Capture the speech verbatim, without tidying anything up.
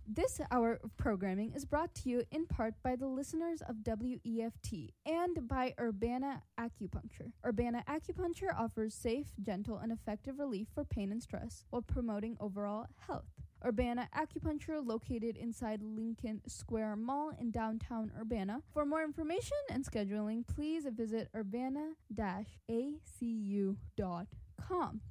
This hour of programming is brought to you in part by the listeners of W E F T and by Urbana Acupuncture. Urbana Acupuncture offers safe, gentle, and effective relief for pain and stress while promoting overall health. Urbana Acupuncture, located inside Lincoln Square Mall in downtown Urbana. For more information and scheduling, please visit urbana dash a c u dot com.